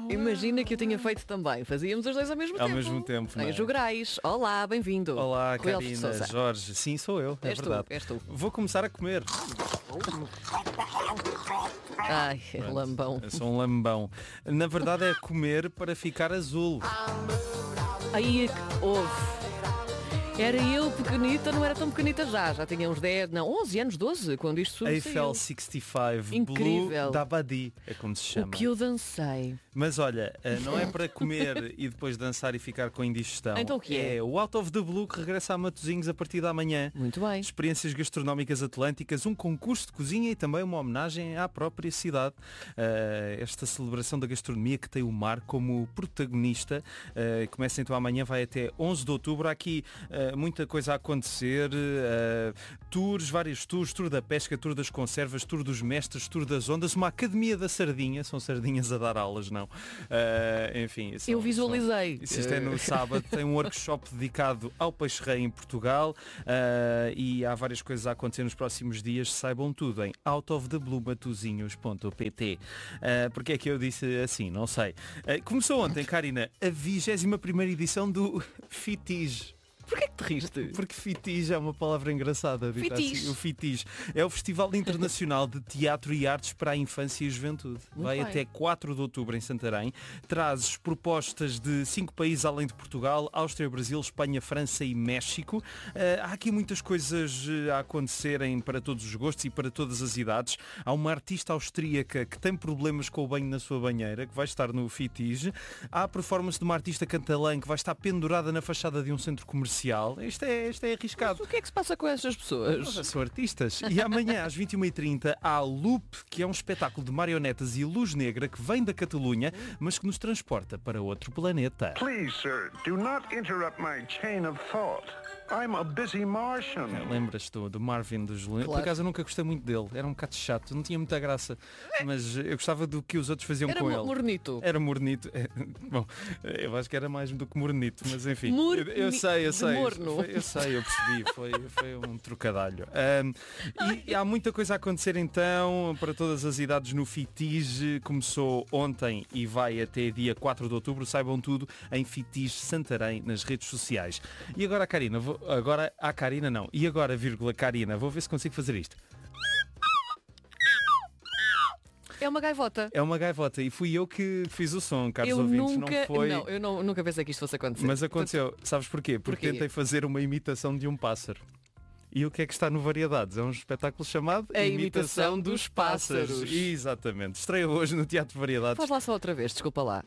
Imagina que eu tinha feito também. Fazíamos os dois ao mesmo tempo. Ao mesmo tempo, não é? Anjo Grais. Olá, bem-vindo. Olá, Rui Alves de Karina, Sousa. Jorge. Sim, sou eu, é És tu, verdade. és tu. Vou começar a comer. Ai, lambão. Eu sou um lambão. Na verdade é comer para ficar azul. Aí é que houve. Era eu pequenita, não era tão pequenita já tinha uns 10, não, 11 anos, 12, quando isto saiu. Eiffel 65 Incrível. Blue Dabadi, é como se chama. O que eu dancei. Mas olha, não é para comer e depois dançar e ficar com indigestão. Então o que é? É o Out of the Blue que regressa a Matosinhos a partir da manhã. Muito bem. Experiências gastronómicas atlânticas, um concurso de cozinha e também uma homenagem à própria cidade. Esta celebração da gastronomia que tem o mar como protagonista. Começa então amanhã, vai até 11 de outubro. Há aqui muita coisa a acontecer. Tours, vários tours, tour da pesca, tour das conservas, tour dos mestres, tour das ondas, uma academia da sardinha. São sardinhas a dar aulas, não? Enfim. Eu visualizei. Isto é no sábado. Tem um workshop dedicado ao peixe-rei em Portugal e há várias coisas a acontecer nos próximos dias. Saibam tudo em outofthebluematosinhos.pt. Porque é que eu disse assim? Não sei. Começou ontem, Karina, a 21ª edição do FITIGE. Porquê que te riste? Porque FITIGE é uma palavra engraçada. FITIGE. Assim, o FITIGE é o Festival Internacional de Teatro e Artes para a Infância e Juventude. Vai bem. até 4 de outubro em Santarém. Traz propostas de 5 países além de Portugal, Áustria, Brasil, Espanha, França e México. Há aqui muitas coisas a acontecerem para todos os gostos e para todas as idades. Há uma artista austríaca que tem problemas com o banho na sua banheira, que vai estar no FITIGE. Há a performance de uma artista catalã que vai estar pendurada na fachada de um centro comercial. Isto é arriscado. O que é que se passa com essas pessoas? São artistas. E amanhã às 21h30 há Loop, que é um espetáculo de marionetas e luz negra que vem da Catalunha, mas que nos transporta para outro planeta. Please, sir, do not interrupt my chain of thought. I'm a busy Martian. Lembras-te do Marvin dos Lunes? Claro. Por acaso eu nunca gostei muito dele. Era um bocado chato, não tinha muita graça. Mas eu gostava do que os outros faziam Era com ele. mornito. Era mornito. Bom, eu acho que era mais do que mornito, mas enfim. Morni- Eu sei. de morno. Eu sei, eu percebi. Foi um trocadalho. E há muita coisa a acontecer então para todas as idades no FITIGE. Começou ontem e vai até dia 4 de outubro. Saibam tudo em FITIGE Santarém nas redes sociais. E agora a Karina, E agora, vírgula, Karina, vou ver se consigo fazer isto. É uma gaivota. É uma gaivota e fui eu que fiz o som, caros Eu ouvintes, nunca, não foi. eu nunca pensei que isto fosse acontecer. Mas aconteceu. Sabes porquê? Porque Porquê? tentei fazer uma imitação de um pássaro. E o que é que está no Variedades? É um espetáculo chamado A Imitação dos Pássaros. Exatamente. Estreia hoje no Teatro Variedades. Faz lá só outra vez, desculpa lá.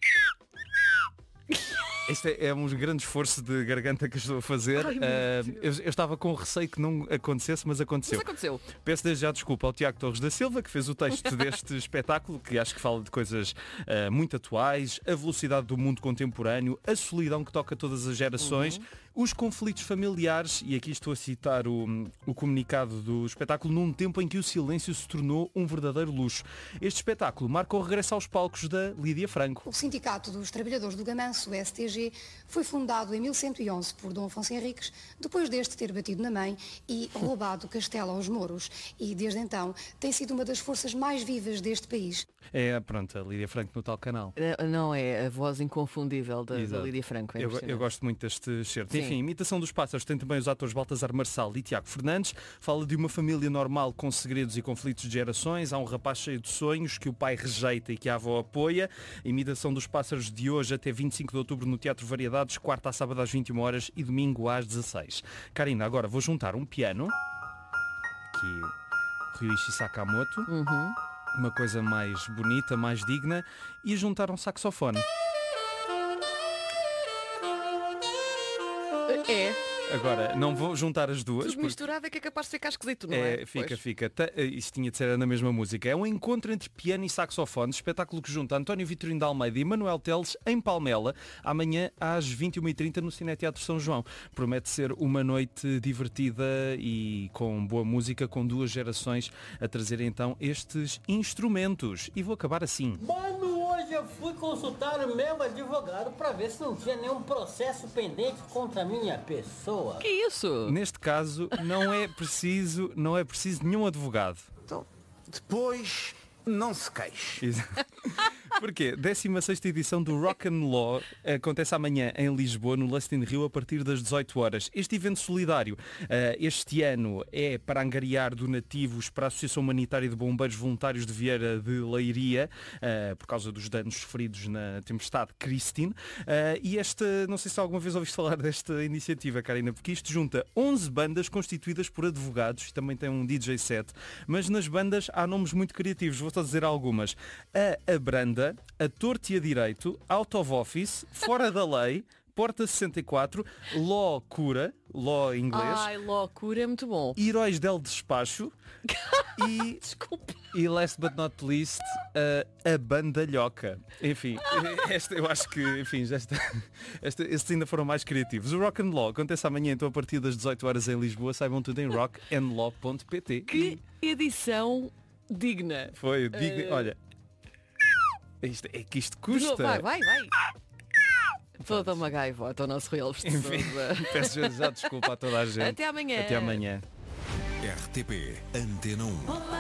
Este é um grande esforço de garganta que eu estou a fazer. Ai, meu Eu estava com receio que não acontecesse, mas aconteceu. Mas aconteceu. Peço desde já desculpa ao Tiago Torres da Silva, que fez o texto deste espetáculo, que acho que fala de coisas muito atuais, a velocidade do mundo contemporâneo, a solidão que toca todas as gerações, os conflitos familiares, e aqui estou a citar o comunicado do espetáculo, num tempo em que o silêncio se tornou um verdadeiro luxo. Este espetáculo marca o regresso aos palcos da Lídia Franco. O Sindicato dos Trabalhadores do Gamanço, o STG, foi fundado em 1111 por Dom Afonso Henriques, depois deste ter batido na mãe e roubado o castelo aos mouros. E desde então tem sido uma das forças mais vivas deste país. Pronto, a Lídia Franco no tal canal. Não é a voz inconfundível da Exato. Lídia Franco. É Eu impressionante. gosto muito deste certo. Sim. Enfim, Imitação dos Pássaros tem também os atores Baltasar Marçal e Tiago Fernandes. Fala de uma família normal com segredos e conflitos de gerações. Há um rapaz cheio de sonhos que o pai rejeita e que a avó apoia. Imitação dos Pássaros de hoje até 25 de outubro no Teatro Variedades, quarta a sábado às 21 horas e domingo às 16. Karina, agora vou juntar um piano, aqui Ryuichi Sakamoto, uma coisa mais bonita, mais digna, e juntar um saxofone. É. Agora, não vou juntar as duas. Tudo misturado é que é capaz de ficar esquisito, não é? Fica. Pois. Isto tinha de ser na mesma música. É um encontro entre piano e saxofone, espetáculo que junta António Vitorino de Almeida e Manuel Teles em Palmela, amanhã às 21h30 no Cineteatro São João. Promete ser uma noite divertida e com boa música, com duas gerações a trazer então estes instrumentos. E vou acabar assim. Mano, hoje eu fui consultar o meu advogado para ver se não tinha nenhum processo pendente contra a minha pessoa. Que isso? Neste caso, não é preciso nenhum advogado. Então, depois não se queixe. Porquê? 16ª edição do Rock and Law acontece amanhã em Lisboa, no Lust in Rio, a partir das 18 horas. Este evento solidário este ano é para angariar donativos para a Associação Humanitária de Bombeiros Voluntários de Vieira de Leiria, por causa dos danos sofridos na tempestade Christine. E não sei se alguma vez ouviste falar desta iniciativa, Karina, porque isto junta 11 bandas constituídas por advogados, e também tem um DJ set, mas nas bandas há nomes muito criativos, vou só dizer algumas. A Branda, a Torto e a Direito, Out of Office, Fora da Lei, Porta 64, Law Cura, Law em inglês. Ai, loucura, é muito bom. Heróis del Despacho e, Desculpa. e last but not least, a Bandalhoca. Enfim, eu acho que, enfim, estes ainda foram mais criativos. O Rock and Law acontece amanhã, então a partir das 18 horas em Lisboa. Saibam tudo em rockandlaw.pt. Que edição digna. Foi digno. Olha, isto custa. Vai. Toda uma gaivota, o nosso Real Vestido. Peço já desculpa a toda a gente. Até amanhã. Até amanhã. RTP Antena 1.